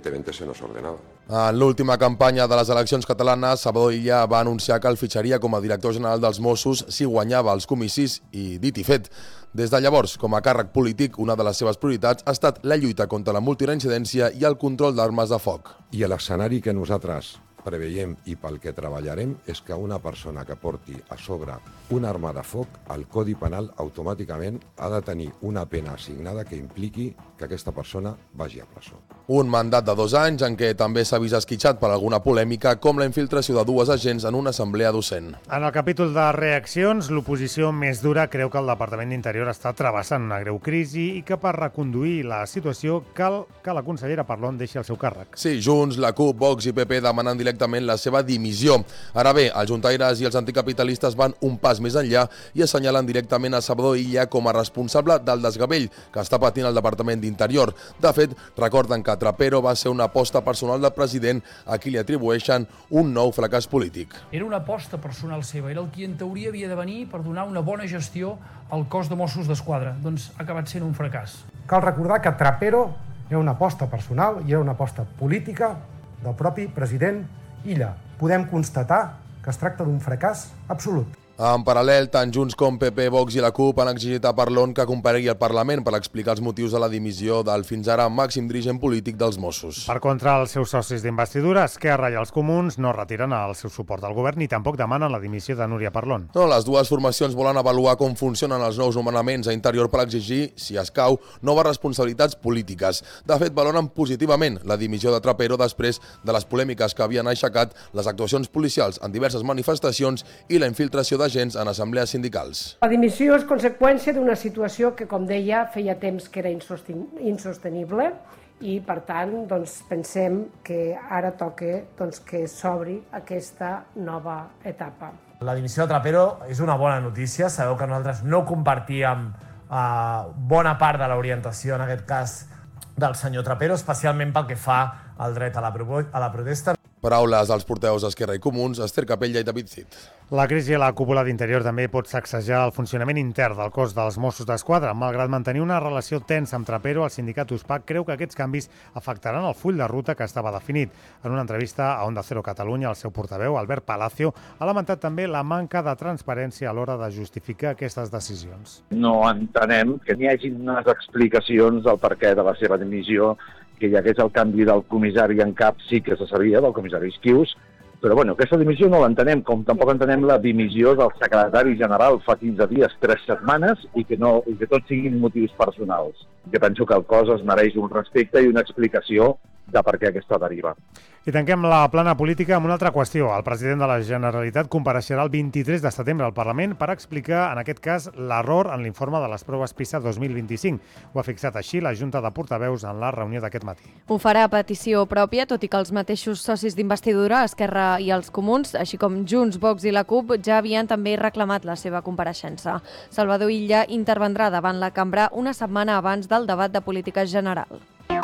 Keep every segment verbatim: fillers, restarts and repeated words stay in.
evidentemente se nos ordenaba. En l'última campanya de les eleccions catalanes, Salvador Illa va anunciar que el fitxaria com a director general dels Mossos si guanyava els comicis i, dit i fet, des de llavors, com a càrrec polític, una de les seves prioritats ha estat la lluita contra la multireincidència i el control d'armes de foc. I l'escenari que nosaltres preveiem i pel que treballarem és que una persona que porti a sobre una arma de foc, el Codi Penal automàticament ha de tenir una pena assignada que impliqui que aquesta persona vagi a presó. Un mandat de dos anys en què també s'ha vist esquitxat per alguna polèmica, com la infiltració de dues agents en una assemblea docent. En el capítol de reaccions, l'oposició més dura creu que el Departament d'Interior està travessant una greu crisi i que per reconduir la situació cal que la consellera Parlon deixi el seu càrrec. Sí, Junts, la CUP, Vox i P P demanen directament la seva dimissió. Ara bé, els juntaires i els anticapitalistes van un pas més enllà i assenyalen directament a Salvador Illa com a responsable del desgavell que està patint el Departament d'Interior. De fet, recorden que Trapero va ser una aposta personal del president a qui li atribueixen un nou fracàs polític. Era una aposta personal seva, era el qui en teoria havia de venir per donar una bona gestió al cos de Mossos d'Esquadra. Doncs ha acabat sent un fracàs. Cal recordar que Trapero era una aposta personal i era una aposta política del propi president Illa. Podem constatar que es tracta d'un fracàs absolut. En paral·lel, tant Junts com P P, Vox i la CUP han exigit a Parlon que comparegui al Parlament per explicar els motius de la dimissió del fins ara màxim dirigent polític dels Mossos. Per contra, els seus socis d'investidura, Esquerra i els Comuns, no retiren el seu suport al govern ni tampoc demanen la dimissió de Núria Parlon. No, les dues formacions volen avaluar com funcionen els nous nomenaments a Interior per exigir, si escau, noves responsabilitats polítiques. De fet, valoren positivament la dimissió de Trapero després de les polèmiques que havien aixecat les actuacions policials en diverses manifestacions i la infiltració de agents en assemblees sindicals. La dimissió és conseqüència d'una situació que, com deia, feia temps que era insostenible i, per tant, doncs, pensem que ara toca doncs, que s'obri aquesta nova etapa. La dimissió de Trapero és una bona notícia. Sabeu que nosaltres no compartíem eh, bona part de l'orientació, en aquest cas, del senyor Trapero, especialment pel que fa al dret a la, a la protesta. Paraules dels portaveus d'Esquerra i Comuns, Esther Capella i David Cid. La crisi a la cúpula d'Interior també pot sacsejar el funcionament intern del cos dels Mossos d'Esquadra. Malgrat mantenir una relació tensa amb Trapero, el sindicat U S P A C creu que aquests canvis afectaran el full de ruta que estava definit. En una entrevista a Onda Cero Catalunya, el seu portaveu, Albert Palacio, ha lamentat també la manca de transparència a l'hora de justificar aquestes decisions. No entenem que n'hi hagi unes explicacions del perquè de la seva dimissió, que hi hagués el canvi del comissari en cap, sí que se sabia, del comissari Esquius, però bueno, aquesta dimissió no l'entenem, com tampoc entenem la dimissió del secretari general fa quinze dies, tres setmanes, i que, no, i que tots siguin motius personals. Jo penso que el cos es mereix un respecte i una explicació de per què aquesta deriva. I tanquem la plana política amb una altra qüestió. El president de la Generalitat compareixerà el vint-i-tres de setembre al Parlament per explicar, en aquest cas, l'error en l'informe de les proves PISA dos mil vint-i-cinc. Ho ha fixat així la Junta de Portaveus en la reunió d'aquest matí. Ho farà a petició pròpia, tot i que els mateixos socis d'investidura, Esquerra i els Comuns, així com Junts, Vox i la CUP, ja havien també reclamat la seva compareixença. Salvador Illa intervendrà davant la cambra una setmana abans del debat de política general.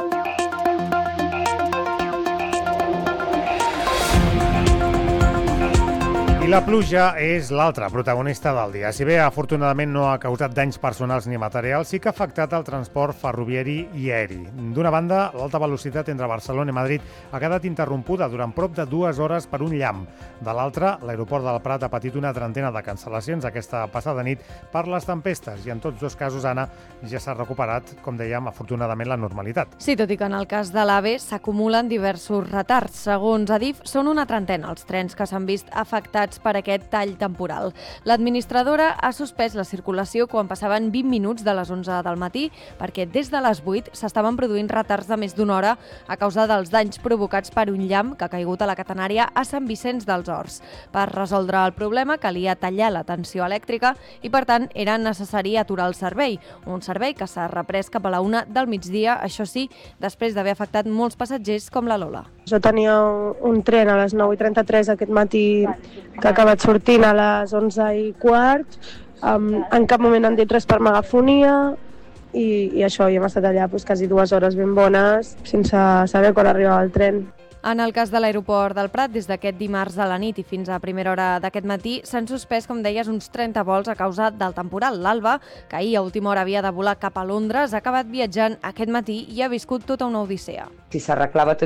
I la pluja és l'altra protagonista del dia. Si bé afortunadament no ha causat danys personals ni materials, sí que ha afectat el transport ferroviari i aeri. D'una banda, l'alta velocitat entre Barcelona i Madrid ha quedat interrompuda durant prop de dues hores per un llamp. De l'altra, l'aeroport del Prat ha patit una trentena de cancel·lacions aquesta passada nit per les tempestes i en tots dos casos, Anna, ja s'ha recuperat, com dèiem, afortunadament la normalitat. Sí, tot i que en el cas de l'AVE s'acumulen diversos retards. Segons Adif, són una trentena els trens que s'han vist afectats per aquest tall temporal. L'administradora ha suspès la circulació quan passaven vint minuts de les onze del matí perquè des de les vuit s'estaven produint retards de més d'una hora a causa dels danys provocats per un llamp que ha caigut a la catenària a Sant Vicenç dels Horts. Per resoldre el problema calia tallar la tensió elèctrica i, per tant, era necessari aturar el servei. Un servei que s'ha reprès cap a la una del migdia, això sí, després d'haver afectat molts passatgers com la Lola. Jo tenia un tren a les nou i trenta-tres aquest matí que ha acabat sortint a les onze i quart. Um, en cap moment han dit res per megafonia i, i això, i hem estat allà pues, quasi dues hores ben bones sense saber quan arribava el tren. En el cas de l'aeroport del Prat, des d'aquest dimarts a la nit i fins a primera hora d'aquest matí, s'han suspès, com deies, uns trenta vols a causa del temporal. L'Alba, que ahir a última hora havia de volar cap a Londres, ha acabat viatjant aquest matí i ha viscut tota una odissea. Si s'arreglava tot